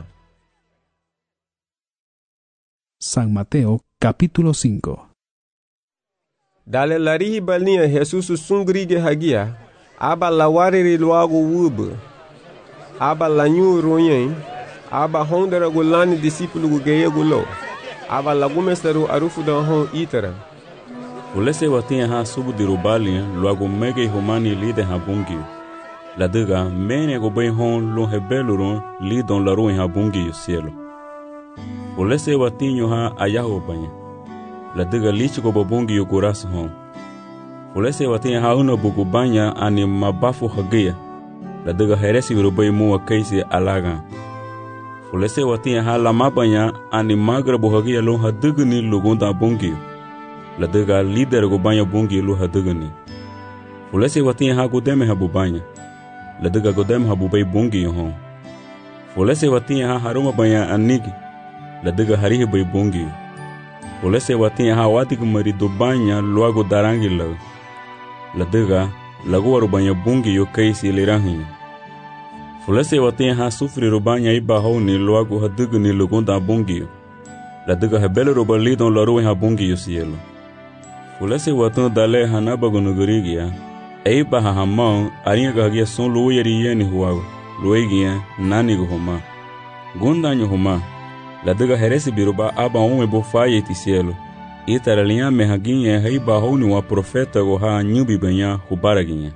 San Mateo capítulo cinco. Dale larihi balnia Jesusu sungrige hagia, aba lawariri luago wub, aba lanyu royen, aba hondera gulani discípulo geye gulo, aba lagumesteru arufu da hon itera. Ulese watinha ha subu dirubalia luago mege humani lide habungi. La diga mene go bem hon lo hebelurun lidon la ruin habungi cielo. Ulese watinho ha ayaho banya. La diga lich go babungi yo coração hon. Ulese watinha ha una bugu banya ani mabafu hagia. La diga heresi urubay mu akaisi alaga. Ulese watinha ha lama banya ani magra buhagia lo hadigni lugonda bungi. La diga líder go banha bungi lu hadugani. Fulese watinha ha godeme ha bubanya. La diga godeme ha bubay bungi hon. Fulese watinha ha haruma banha anigi. La diga harihi bay bungi. Fulese watinha ha watik marido banha luago darangi la. La diga laguaru banha bungi yo kaisi lirangi. Fulese watinha ha sufri rubanya iba honi luago hadugani lugonda bungi. La diga hebele robalidon la ruin ha bungi yo cielo. Fulese watu dale hanaba gonugurigia. Eiba hahamau aringa gagia son luoyeri yeni huago. Luegia nani guhoma. Gundanyo homa. La diga heresi biruba aba ume bofaye ti cielo. Itaralinha mehaginha heiba honi wa profeta go ha nyubi benya hubaraginha.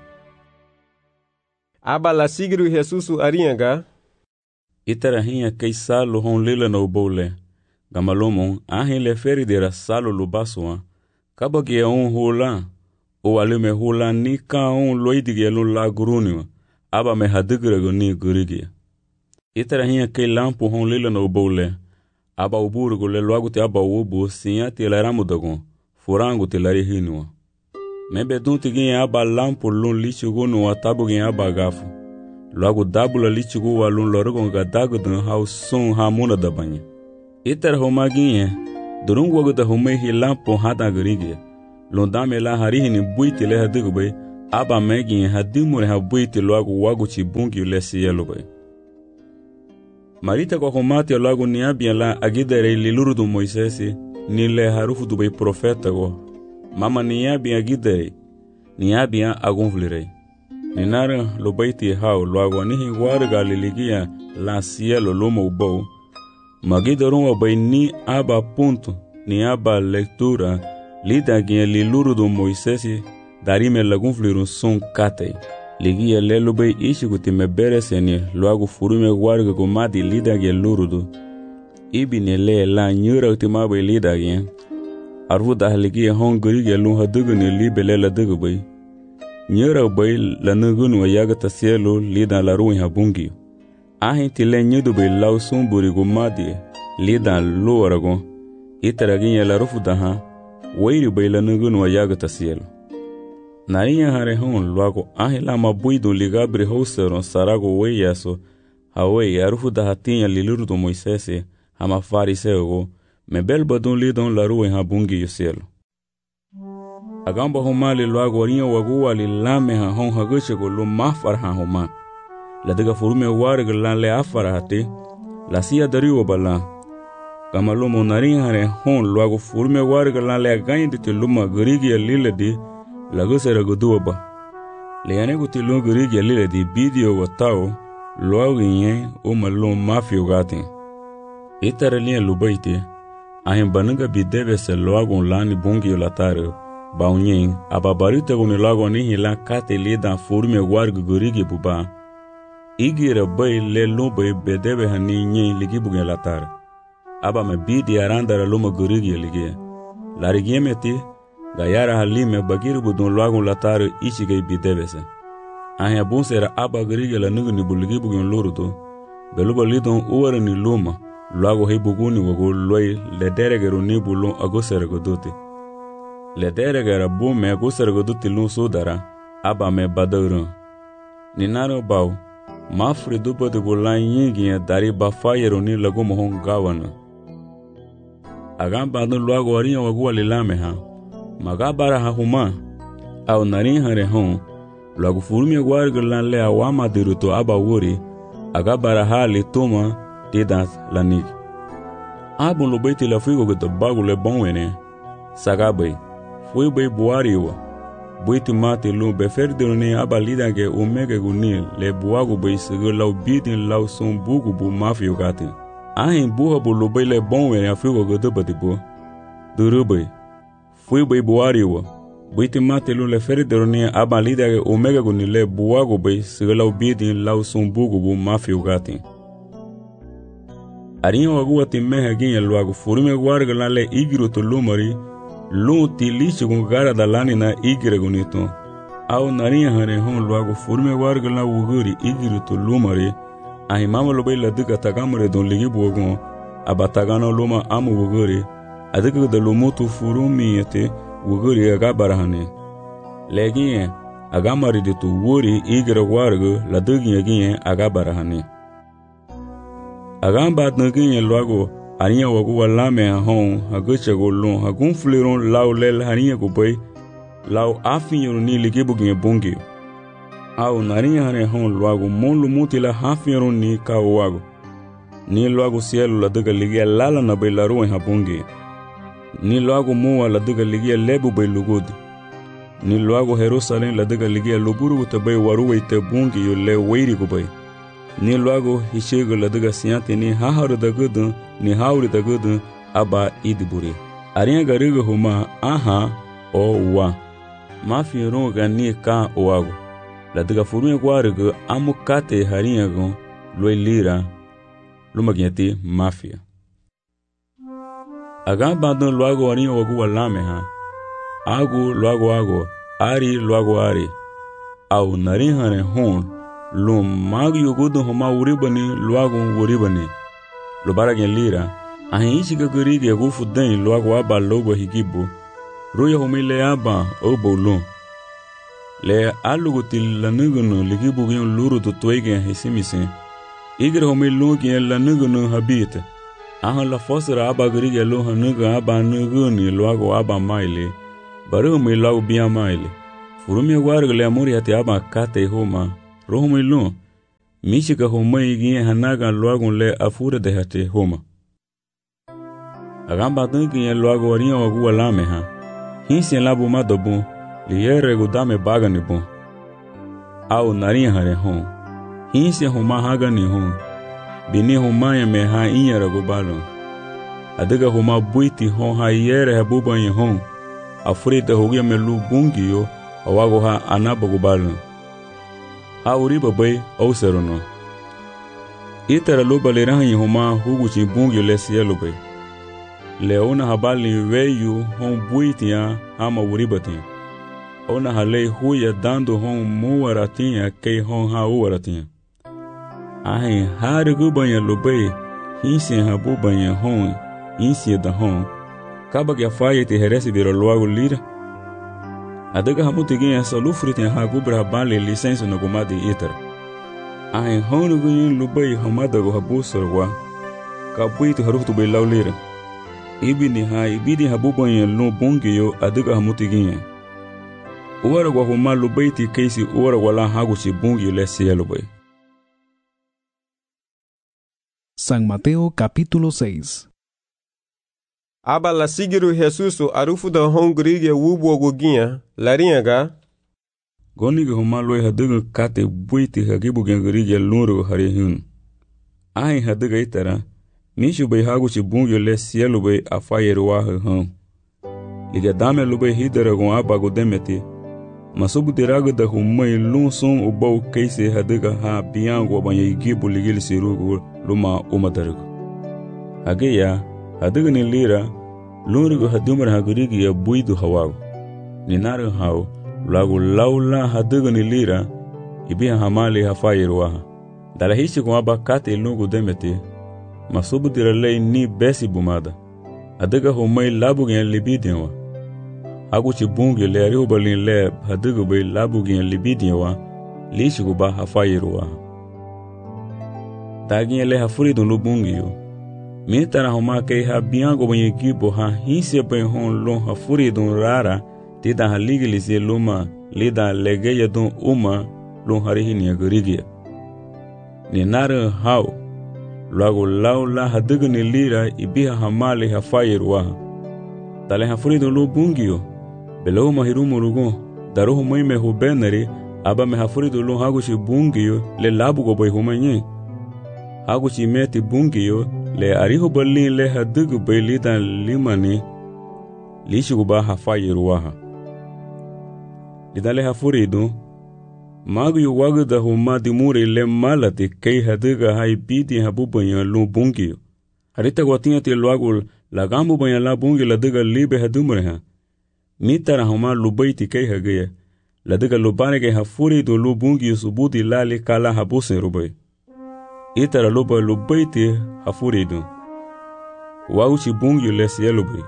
Aba la sigru Jesusu aringa. Itarahinha kei salo hon lila no bole. Gamalomon ahin le feridera salo lubaswa. Kabagi un hula, o alume hula ni ka un loidige lo la guruniwa, aba me hadigrego ni gurigia. Itara hinha kei lampu hon lila no bole, aba uburugo le loago te aba ubu sinha te laramu dagon, furango te lari hinua. Mebe dunti ginha aba lampu lun lichugu no atabu ginha aba gafu. Loago dabula lichugu wa lun lorogon gadago dun hau sun ha muna da banha. Itara homa ginha, Durung wagda humay hila po hata grige. Londame la harihi ni buiti le hadigbe. Aba megi hadimure ha buiti loagu wagu chibungi ulesi yelube. Marita kwa humati loagu niabia la agidere lilurudu Moisesi ni le harufu dubay profeta go. Mama niabia agidere niabia agunvlire. Ninara lobaiti hao loagu nihi warga liligia la cielo loma ubou. Magidarun wabay ni aba punto ni aba lectura lida gia lilurudu Moisesi darime lagunvlirun sun kate. Ligia lelubay ishiguti me bereseni loagu furume warga gomadi lida gia lurudu. Ibi ne le la nyura utimabay lida gia. Arvuda ligia hongri gia lun haduguni libele la dugubay. Nyura bay la nugunu yagata cielo lida la ruin habungi. Ahin tile nyudubay lau sumburi gomadi lida luarago. Itaraginya la rufudaha wairi bay la nugunu yagata cielo. Nariya hare hon luago ahi lama buidu ligabre houseron sarago weyaso hawe arufu da hatinha lilurudo Moisesi hama fariseo me bel badun lidon la rua habungi yoselo. Agamba homali luago rinha wagua li lame ha hon haguchego lo mafar ha homa. La diga furume warga lan le afara hati la siya dariwa bala. Kama lomo nariya hare hon luago furume warga lan le agayinditi luma garigi ya liladi lagu sera gudua ba. Leane guti lungu rigi alile di bidio watao luagu nye uma lum mafio gati. Itara liya lubaiti ahin banunga bidebe se luagu lani bungi ulatare baunyin ababarite guni luagu nihi la kate lidan furume wargu gurigi buba. Igira bay le lumbai bedebe hani nye ligi bugi ulatare. Aba me bidi arandara luma gurigi ligi. Larigi meti gayara halime bagiru budun luagun lataru ishigay bidebese. Ahin abun sera aba garige la nugu ni buligi bugun lurudu. Beluba lidon uwara ni luma. Luago hei buguni wago luay lederegero ni bulun agusere goduti. Lederegera bu me agusere goduti lun sudara. Aba me badurun. Ninaro bau. Mafri dupa de bulan yingiya dari bafayero ni lagu mohon gawana. Agam badun luago wariya wago walilame ha. Magabara ha huma au narin hare hon lagu furumi warga lan le awama diruto aba wuri agabara ha li tuma didat lanik abun lo baiti la figo gata bagu le bonwene sagabay fui bay buariwa buiti mati lu beferdiro ni aba lidange umege guni le buagu bay sigo lau bidin lau son bugu bu mafio gati ahin buha bu lo bay le bonwene afigo gata batibu durubay fui bay buariwa buiti mate lu le feridero ni aba lidage omega guni le buago bay sigalau bidin lau sumbugu bu mafio gati. Arinha wagua ti meha ginha luago furume warga la le igiru to lumari lu ti lichi gun gara da lani na igire gunito. Au narinha hare hon luago furume warga la wuguri igiru to lumari ahi mama lo bay la diga tagamare don ligi buagon aba tagano luma amu wuguri adika da lumutu furumi yete wuguri agabarahane. Legiye agamari ditu wuri igira wargu la dugiye giye agabarahane. Agamba dngiye luago aniya wagu walame hon haguchego lun hagun fliron lau lel haniya gubay lau afinyo ni ligibu giye bungi. Au nariya hane hon luago mon lumuti la hafinyo ni kao wago. Ni luago cielo la duga ligia lala na bay la ruin habungi. Ni luago muwa la diga ligia lebu bay lugudi. Ni luago Jerusalem la diga ligia luburu te bay waruwe te bungi yo le weiri gubay. Ni luago hishego la diga siyante ni haharu da gudu ni hauri da gudu aba idiburi. Arinha gariga huma aha o wa. Mafi runga ni ka oago. La diga furuye gwarigo amukate harinha gon loi lira lumagiati mafia. Agamba don luago arinha wagu walame ha. Agu luago ago, ari luago ari. Au narihane hon, lum magu yugudu homa uribani luago uribani. Lubaragen lira, ahin ichiga gurigi agufu den luago aba logo higibu. Ruya humile aba obo lum. Le aluguti lanugunu ligibu gion luru tutuegen hisimise. Igre humile lungi lanugunu habite. Ahan la fosra aba grige lo hanuga aba nuguni luago aba maile. Baru mi luago bia maile. Furumi warga le amuri hati aba kate homa. Roho mi lu. Mishika homa igi hanaga luago le afure de hati homa. Agamba dunki ye luago waria wagu walame ha. Hinsi labu madobu. Liere gudame bagani bu. Au naria hare hon. Hinsi homa hagani hon. Bini homa ya me ha inyara gubalo. Adiga homa buiti hon ha yere ha buba ye hon. Afurite hogia me lu bungi yo. Awago ha anaba gubalo. Ha uriba bay au serono. Itara luba le rahi homa huguchi bungi le sielo bay. Leona habali weyu hon buiti ya hama uribati. Ona halei huya dando hon muwaratinha kei hon ha uwaratinha. Ahin hari gubanya lubei hinsi habu banya hon insi da hon. Kaba que faia te herese vira logo lira. Adaga hamuti ganha salufri tem ha gubra bale licença no gumade iter. Ahin hon gunyin lubei hamada go habu sorwa. Kabuito harutu be laulira. Ibini ha ibidi habu banya no bongyo adaga hamuti ganha. Uwara kwa huma lubaiti keisi uwara wala haguchi bungi lesi yalubai. San Mateo capítulo seis. Aba la sigiru Jesusu arufu da hongrigue wubo goginha laringa. Goniga huma loi hadiga kate buiti hagibu gengrigue luro harihun. Ahin hadiga itara mishu bai haguchi bungi lesi yalubai afayeru wahe han. Liga dame lubai hidara gon aba godemeti. Masubu diraga da humai lun sun ubau keise hadiga ha biyango banya igibu ligil sirugu luma umadarigu. Hageya hadiga ni lira lunrigu hadumar hagurigi ya buidu hawagu. Ninaru hau lagu laula hadiga ni lira ibiha hamali hafayiru waha. Dala hishi kumaba kate lungu demeti masubu diralei ni besi bumada. Hadiga humai labu gen libidianwa. Aguchi bungi le arihu balin le hadigu bay labu gen libidianwa lishigu ba hafayiru waha. Dagin le hafuri dun lu bungi yo. Mitara homa kei ha biyango banyi gibo ha hinse bay hon lon hafuri dun rara tida ha ligilisi luma lida legeya dun uma lon harihini ya gurigia. Ni nare hau lagu laula hadigu ni lira ibiha hamali hafayiru waha. Tale hafuri dun lu bungi yo. Belau mahirumu rugo daruhu mai me hubenari aba me hafuri dun lu haguchi bungi yo le labu go bay humanyi. Haguchi meti bungi yo le arihu balin le hadigu bay lidan limani lishigu ba hafayiru waha. Lidan le hafuri dun magu yu wagu da huma dimuri le malati kei hadiga hai bidi habu banyan lu bungi yo. Harita guatinha ti luagul lagambu banyan la bungi la diga libe hadumre ha. Mitara huma lubaiti kei hagaya. La diga lubane ke hafuri do lu bungi subuti lali kala habuse rubai. Itara luba lubaiti hafuri do. Wauchi bungi lesi yalubai.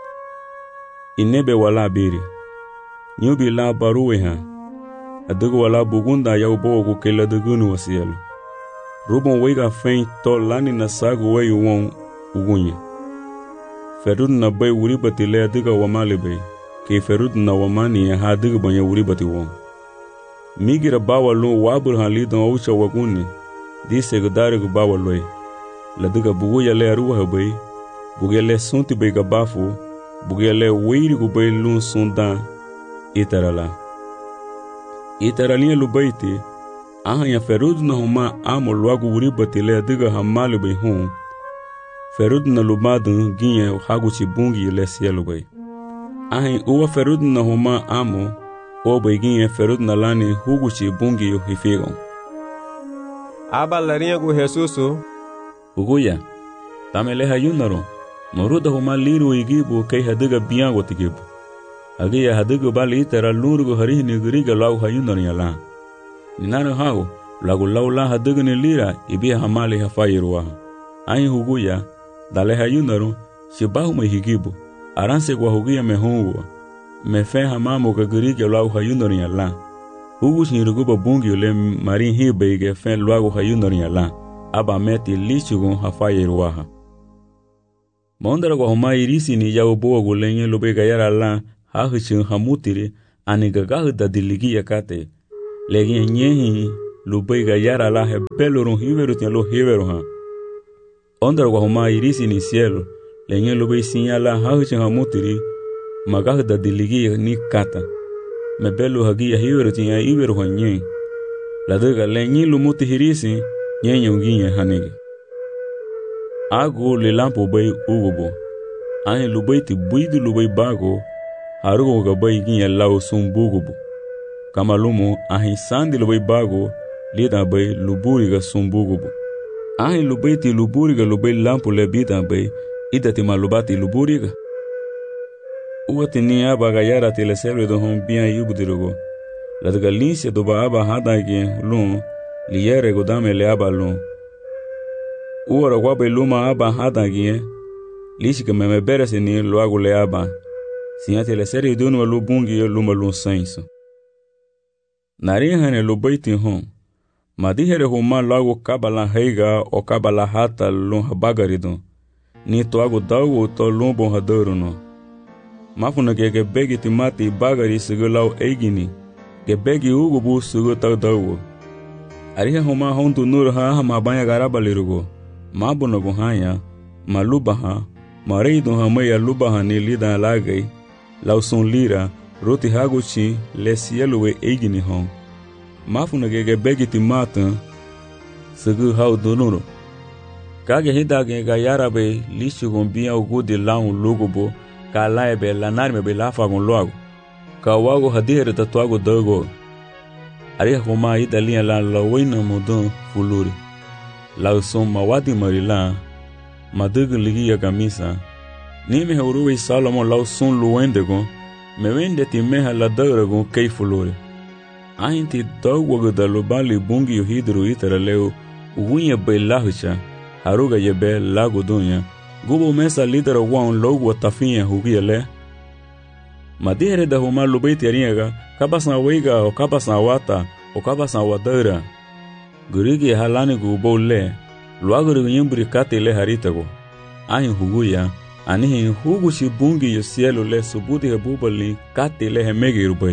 Inebe wala biri. Nyubi la baruwe ha. Adigu wala bugunda ya ubogu ke la digunu wasiyalu. Rubon wega fein to lani na sagu weyu won ugunye. Ferud na bay uribati le adiga wamali bay. Ke ferud na wamani ya hadiga banya uribati won. Migira bawa lo wabur halidan aucha waguni. Di segdarigu bawa loy. Ladiga buguya le aruwa bay. Buguya le sunti bay gabafu. Buguya le weirigu bay lun sundan. Itarala. Itaralinha lubaiti. Ahanya ferud na huma amo loagu uribati le adiga hamali bay hon. Ferud na lumadun ginha haguchi bungi le sielu bay. Ahin uwa ferud na huma amo o bay ginha ferud na lani huguchi bungi yo hifigon. Aba larinha gu Jesusu. Uguya. Tamele hayunaro. Moruda huma liru igibu kei hadiga biyango tigibu. Agiya hadiga bali itara lurugu harihi nigiriga lau hayunaro yala. Ninaro hau lagu laula hadiga ni lira ibiha hamali hafayiru waha. Ahin huguya. Dale hayunaru, shibahu me higibu, aranse kwa hugia me hongo, me fe hamamu kagirike luagu hayunaru yala. Hugus niruguba bungi ule marin hibe ige fe luagu hayunaru yala, aba meti lichugun hafayiru waha. Mondara kwa homa irisi ni ya ubo go lenye lobe gayara la ha hichin hamutiri ani gaga da diligi yakate. Legi nyehi lobe gayara la he belorun hiveru tian lo hiveru ha. Ondara kwa homa irisi ni cielo lenye lobe sinyala ha hichin hamutiri magaga da diligi ni kata. Me belu hagi ya hiveru tian hiveru ha nye. La daga lenye lumuti hirisi nye nyonginye hanigi. Ago le lampo bay ugobo. Ane lubay ti buidu lubay bago. Harugo ga bay ginya lao sum bugobo. Kamalumo ahin sandi lubay bago. Lida bay luburi ga sum bugobo. Ahin lubay ti luburi ga lubay lampo le bida bay. Ida ti malubati luburi ga. Uwati ni aba ga yara ti le selwe do hon biyan yubudirogo. Ladaga linsia do ba aba hada gen lun. Liyere go dame le aba lun. Uora wabe luma aba hadangie lishika meme berese ni loago le aba sinyate le seri dunu lu bungi luma lu senso nari hane lu baiti hon madihere huma loago kabala heiga o kabala hata lu habagarido ni toago dago to lumbo hadoro no mafuna ke ke begi timati bagari sigulao eigini ke begi ugo bu sugo ta dago ariha huma hontu nur ha hama banya garaba lirugo Mabuno guhanya, malubaha, marido hamaya lubaha ni lida lagay, lauson lira, roti haguchi, le sieluwe eigini hon. Mafuna gege begiti matan, segu hau donuro. Kage hidage ga yarabe, lishu gombia ugudi laun lugubo, ka laebe lanarme be lafagon loago. Ka wago hadihere tatuago dago. Ariha homa idalia la lawina modon fuluri. Lau son mawadi marila, madugu ligi ya gamisa. Ni me hauruwe Salomon lau son luendego, me wende ti meha la dauragon kei fulore. Ahin ti dawwaga da lubali bungi yu hidru itara leo, uwinya bay lahucha, haruga yebe lago dunya, gubo mesa lidera wan logo tafinya hugia le. Madihere da huma lubaiti ariaga, kabasan weiga o kabasan wata, o kabasan wadaura. Gurigi halani gubo le, luaguru yimbri kate le haritago. Ahin huguya, anihin hugu shi bungi yu cielo le subudi hebubali kate le hemegi rubai.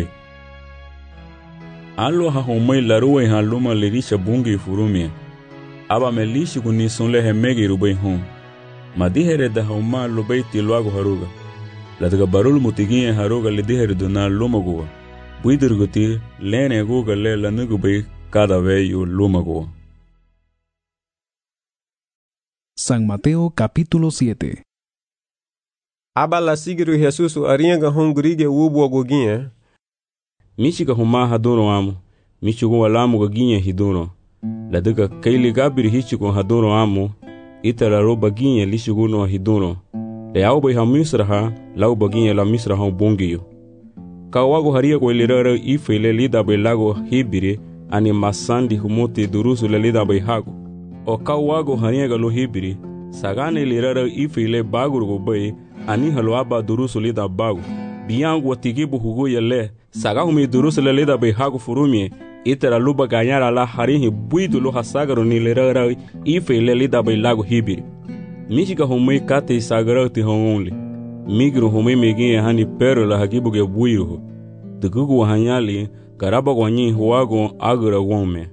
Alo ha homai laruwe ha luma lirisha bungi furumia. Aba me lishi kuni sun le hemegi rubai hon. Madihere da homa lubaiti luago haruga. Lataga barul mutigiye haruga lidihere duna luma guwa. Buidurguti lene guga le lanugubai cada vello lúmago. San Mateo capítulo siete. Aba la sigiru Jesus arianga hongurige wubo goginha. Michiga huma hadoro amo. Michigo walamo goginha hidoro. La duka kaili gabiri hichigo hadoro amo. Itara roba ginha lishigo no hidoro. Le auba ha misraha, lauba ginha la misraha bongiyo. Kawago haria ko ilirara ifele lida belago hibire. Ani masandi humuti durusu le lida bay hago. O kawago haniega lo hibiri, sagane lirara ifile bagurgo bay, ani halwaba durusu lida bago. Biyangu watigibu hugu yale, sagahumi durusu le lida bay hago furumie, itera luba ganyara la harihi buidu lo hasagaro ni lirara ifile lida bay lago hibiri. Michiga humei kate sagaro ti hongonli. Migru humei meginye hani pero la hagibu ge buiruhu. Dugugu hanyali, Karaba gwanyi huwago agura wome.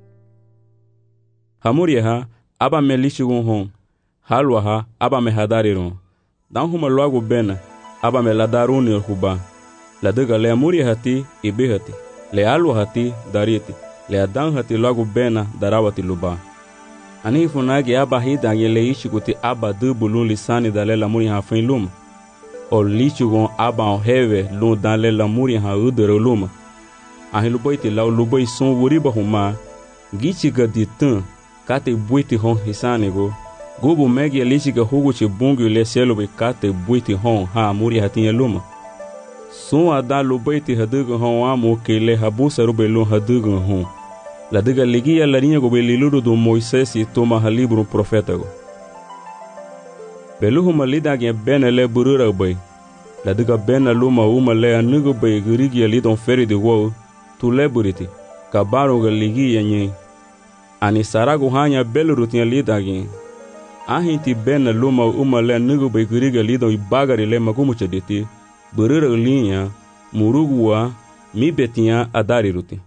Hamuria ha, aba me lishigun hon. Halwa ha, aba me hadariron. Dan huma luago bena, aba me ladaruni huba. La dega le amuria hati, ibe hati. Le alwa hati, dariti. Le adan hati luago bena, darawati luba. Ani funagi aba hida yele ishikuti aba dubulun lisani dale la muri ha fin luma. O lishigun aba on heve lun dale la muri ha udere luma. Ahin lubaiti lau lubai son wuriba huma, gichiga di tun, kate buiti hon hisanego, gubu megi alishiga huguchi bungu le selobe kate buiti hon ha muri hatinya luma. Son ada lubaiti haduga hon amu ke le habusa rube lun haduga hon. La diga ligia larinha gobe liluru do Moisés e toma ha libro profeta go. Beluhuma lidagya bena le burura bay. La diga bena luma uma le anugo bay gurigia lidon feri de wo. Tu leburiti, kabaro ga ligi yenye. Ani saragu hanya belurutia lidagi. ahinti bena luma uma le nugu bai guriga lido ibagari le magumu chaditi berira linya murugua mi betinha adari ruti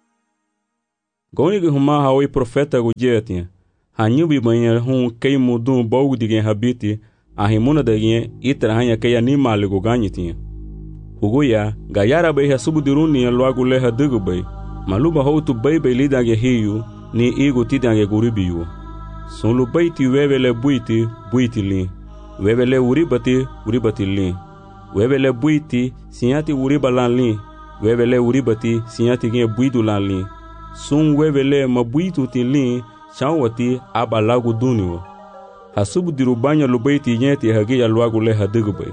goni huma hawi profeta gujetia hanyubi banha hum kei mudum baugu digen habiti ahimuna dagen itra hanya kei animal go ganyitinha huguya gayara bai hasubu diruni loagu le hadugu bai maluba houtu bai bai lidange hiyu ni igu tidange guribiyu sonlu baiti wevele buiti buiti li wevele uribati uribati li wevele buiti sinyati uribalan li wevele uribati sinyati gen buidu lan li sun wevele mabuitu ti li chawati abalagu duniwo hasubu dirubanya lubaiti nyeti hagi ya luagu le hadugu bai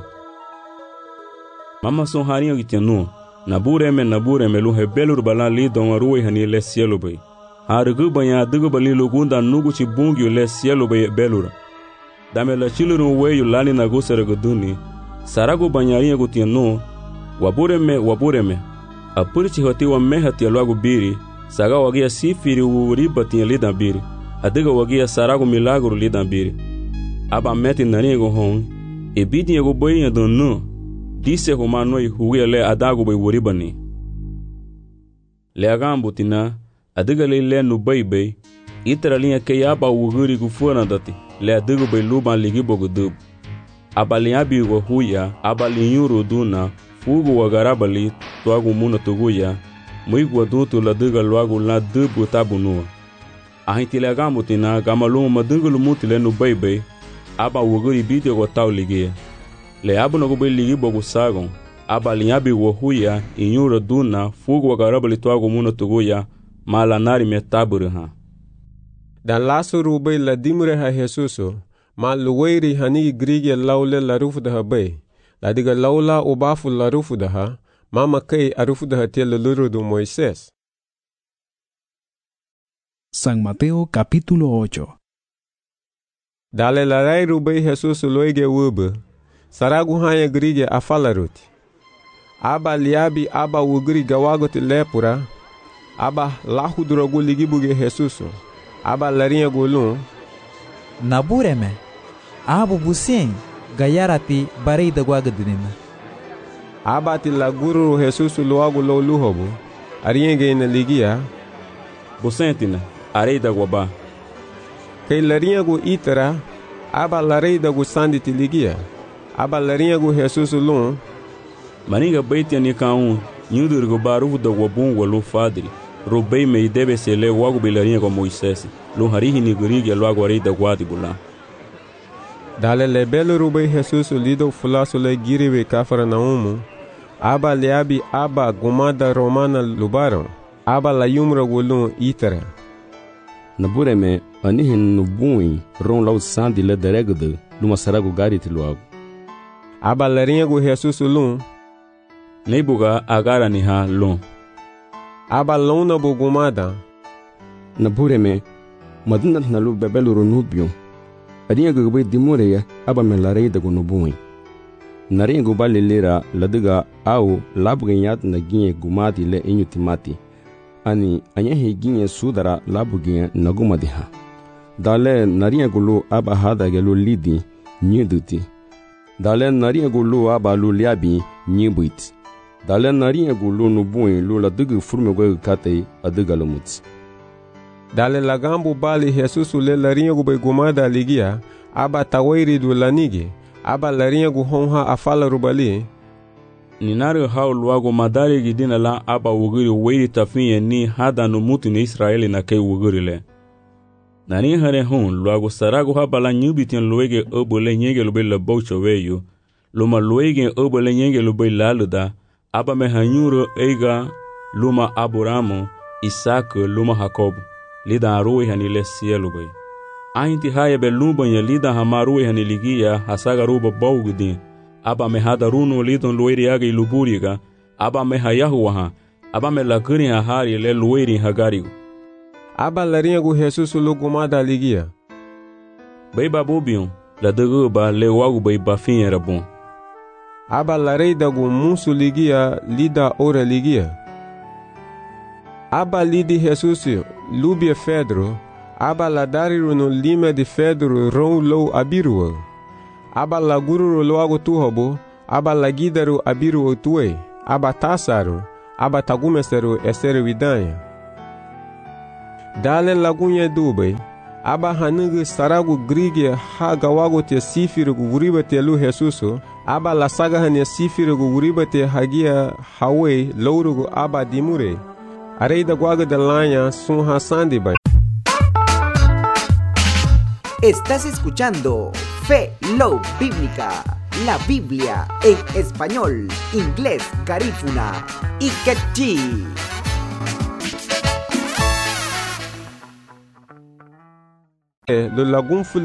mama son hariyo gitenu nabureme nabureme lu hebelur balan li don ruwe hani le cielo bai hargu banya dugu bali lugunda nugu ci bungi le cielo bai belura dame la chiluru weyu lani na gusere guduni saragu banyariya gutenu wabureme wabureme apurchi hoti wa mehati luagu biri saga wagia sifiri uribati lidan biri adiga wagia saragu milagro lidan biri aba meti nani go hon ebidi go boyi donu dise homa noi huwe le adagu bai uribani le agambu tina adiga le le nu bai bai itra linha ke aba uguri gu fona dati le adiga bai luban ligi bogu dub aba linha bi go huya aba linyuru duna fugu wagarabali toagu muna tuguya muigu adutu la diga luagu la dubu tabunu ahinti le agambu tina gamalumu madungu lumuti le nu bai bai aba uguri bidi go tau ligi le abu no go bai ligi bogu sagon aba linha bi go huya inyuru duna fugu wagarabali toagu muna tuguya mala nari metabure ha dan laso rubai la dimre ha Jesuso ma luweiri hani grige laule la rufu da bai la diga laula ubafu la rufu da ha mama kai arufu da tel luru do Moisés. San Mateo capítulo ocho. Dale la rai rubai Jesuso loige wube saragu hanya grige afalaruti aba liabi aba wugri gawagot lepura aba lahu drogu ligibuge Jesuso aba larinha golun nabureme abu busin gayarati barei da guagadinina aba ti laguru Jesuso loagu lo luhobu arienge na ligia busentina arei da guaba kai larinha go itara aba larei da gu sanditi ligia aba larinha go Jesuso lun maninga baiti ni kaun nyudur go baru da guabun walu fadri robei me debe se le wagu bilarinha com Moisés lo harihi ni gurigi loagu arei da guadi bula dale le belo robei Jesuso lido fulaso le giriwe kafara naumu aba leabi aba gumada romana lubaron aba la yumra golun itara nabureme anihin nubui ron lau sandi le deregde luma saragu gariti loagu aba larinha go Jesuso lun neibuga agara ni ha lun aba lona bugumada nabureme madina nalu bebelu ronubio adinya gugbe dimureya aba melarei da gunubui narinha go balelera ladiga au labganyat na ginye gumati le inyutimati ani anyahi ginye sudara labugnya nagumadiha dale narinha gulu aba hada gelu lidi nyiduti dale narinha gulu aba luliabi nyibuit dale narinha gulu nubui lula dugu furme go kate adiga lumuts dale lagambu bali Jesuso le larinha go begumada ligia aba tawairi du lanige aba larinha go honha afala rubali ninari hau luago madari gidina la aba wugiri weiri tafinye ni hada no mutu ni Israeli na kei wugiri le nani hare hon luago sarago haba la nyubitin luege obo le nyenge lube le baucho weyo luma luege obo le nyenge lube laluda aba me hanyuro eiga luma Abramo Isaac luma Jacob lida arui hani le cielo bay ainti haya be lumba nya lida hamarui hani ligia hasaga ruba baugudin aba me hada runo lidon lueri aga iluburiga aba me hayahuwa aba me laguri hari le lueri hagarigo aba larinha go Jesuso lugumada ligia bay babubion la dugu ba le wagu bay bafin era bom aba larei da go musu ligia lida ora ligia aba lidi Jesuso lubia Pedro aba la dariru no lima de fedro ron lo abiruo. Aba la gururu lo ago tuhobo, aba la gidaru abiruo tue, aba tasaru, aba tagumeseru eseru idanya. Dale lagunye dube, aba hanugu saragu grige ha gawago te sifiru guriba te lu Jesuso, aba la saga hanya sifiru guriba te hagia hawe lourugu aba dimure. Arei da guaga de laña sun hasandi bay. Estás escuchando Fe Low Bíblica, la Biblia en español, inglés, garífuna y quechí. Lo lagun